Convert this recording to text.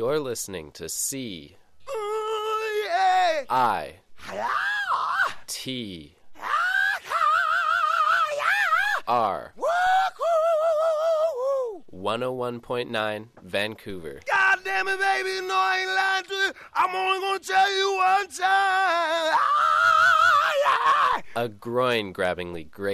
You're listening to C Yeah. I T R 101.9 Vancouver. God damn it, baby, you know I ain't lying to you. I'm only gonna tell you one time. A groin-grabbingly great